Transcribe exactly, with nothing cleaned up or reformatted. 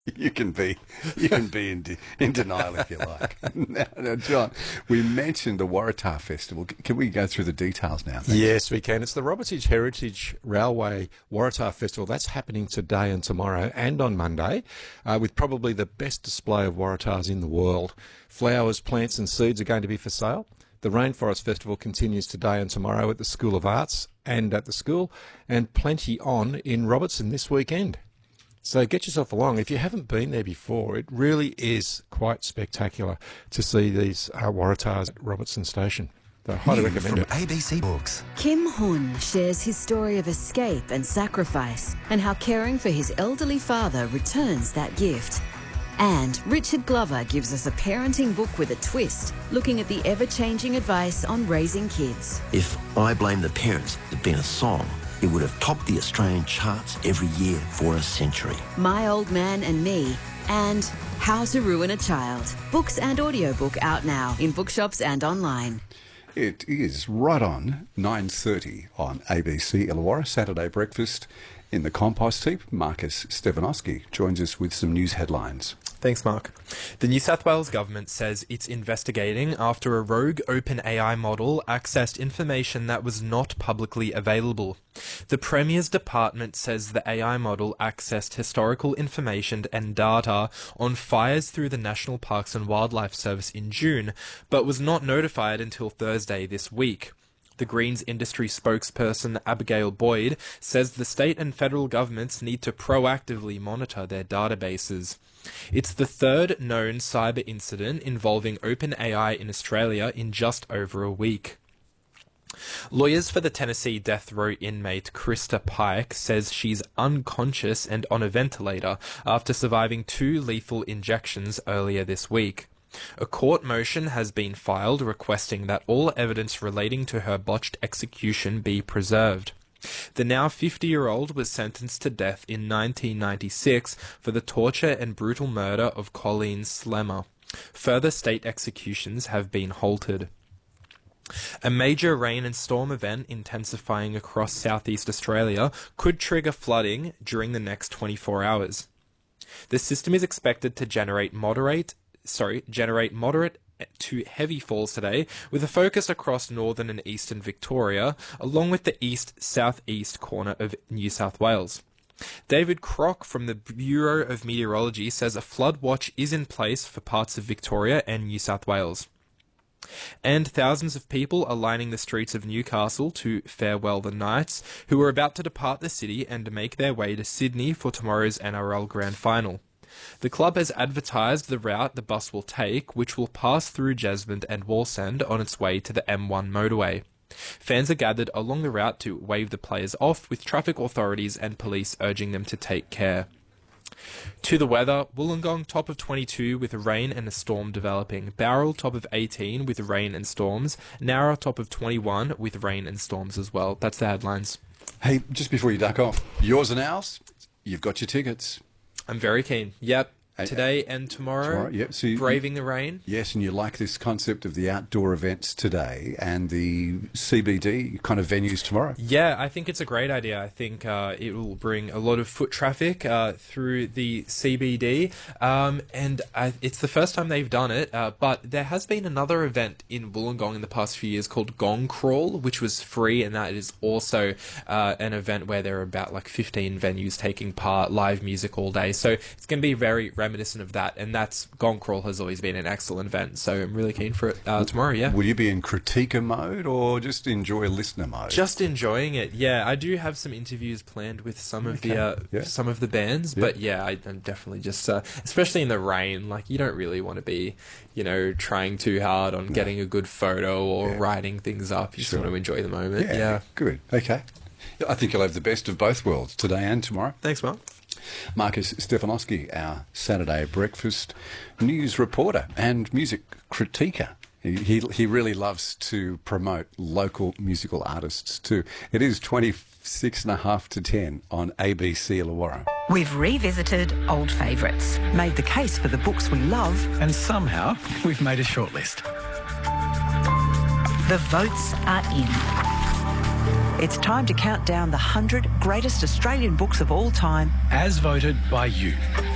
You can be, you can be in, de- in denial if you like. now, now, John, we mentioned the Waratah Festival. C- Can we go through the details now? Thanks. Yes, we can. It's the Robertsage Heritage Railway Waratah Festival. That's happening today and tomorrow and on Monday, uh, with probably the best display of Waratahs in the world. Flowers, plants and seeds are going to be for sale. The Rainforest Festival continues today and tomorrow at the School of Arts and at the school, and plenty on in Robertson this weekend. So get yourself along. If you haven't been there before, it really is quite spectacular to see these uh, Waratahs at Robertson Station. So I highly New recommend from it. A B C Books. Kim Hun shares his story of escape and sacrifice and how caring for his elderly father returns that gift. And Richard Glover gives us a parenting book with a twist, looking at the ever-changing advice on raising kids. If I Blame the Parents had been a song, it would have topped the Australian charts every year for a century. My Old Man and Me, and How to Ruin a Child. Books and audiobook out now in bookshops and online. It is right on nine thirty on A B C Illawarra, Saturday breakfast in the compost heap. Marcus Stefanowski joins us with some news headlines. Thanks, Mark. The New South Wales government says it's investigating after a rogue OpenAI model accessed information that was not publicly available. The Premier's department says the A I model accessed historical information and data on fires through the National Parks and Wildlife Service in June, but was not notified until Thursday this week. The Greens industry spokesperson Abigail Boyd says the state and federal governments need to proactively monitor their databases. It's the third known cyber incident involving OpenAI in Australia in just over a week. Lawyers for the Tennessee death row inmate Krista Pike says she's unconscious and on a ventilator after surviving two lethal injections earlier this week. A court motion has been filed requesting that all evidence relating to her botched execution be preserved. The now fifty-year-old was sentenced to death in nineteen ninety-six for the torture and brutal murder of Colleen Slemmer. Further state executions have been halted. A major rain and storm event intensifying across southeast Australia could trigger flooding during the next twenty-four hours. The system is expected to generate moderate sorry, generate moderate to heavy falls today, with a focus across northern and eastern Victoria, along with the east-southeast corner of New South Wales. David Crock from the Bureau of Meteorology says a flood watch is in place for parts of Victoria and New South Wales. And thousands of people are lining the streets of Newcastle to farewell the Knights, who are about to depart the city and make their way to Sydney for tomorrow's N R L Grand Final. The club has advertised the route the bus will take, which will pass through Jesmond and Wallsend on its way to the M one motorway. Fans are gathered along the route to wave the players off, with traffic authorities and police urging them to take care. To the weather, Wollongong top of twenty-two with rain and a storm developing. Bowral top of eighteen with rain and storms. Nowra top of twenty-one with rain and storms as well. That's the headlines. Hey, just before you duck off, yours and ours, you've got your tickets. I'm very keen. Yep. Today and tomorrow, tomorrow yep. So you, braving the rain. Yes, and you like this concept of the outdoor events today and the C B D kind of venues tomorrow? Yeah, I think it's a great idea. I think uh, it will bring a lot of foot traffic uh, through the C B D, um, and I, it's the first time they've done it, uh, but there has been another event in Wollongong in the past few years called Gong Crawl, which was free, and that is also uh, an event where there are about like fifteen venues taking part, live music all day, so it's going to be very reminiscent of that, and that's Gong Crawl has always been an excellent event, so I'm really keen for it uh, tomorrow. Yeah. Will you be in critiquer mode or just enjoy listener mode? Just enjoying it. Yeah, I do have some interviews planned with some of okay. the uh, yeah. some of the bands, yeah. but yeah, I, I'm definitely just, uh, especially in the rain. Like you don't really want to be, you know, trying too hard on no. getting a good photo or yeah. writing things up. You sure. just want to enjoy the moment. Yeah, yeah. Good. Okay. I think you'll have the best of both worlds today and tomorrow. Thanks, Mark. Marcus Stefanowski, our Saturday breakfast news reporter and music critiquer. He, he he really loves to promote local musical artists too. It is twenty-six and a half to ten on A B C Illawarra. We've revisited old favourites, made the case for the books we love, and somehow we've made a shortlist. The votes are in. It's time to count down the one hundred greatest Australian books of all time. As voted by you.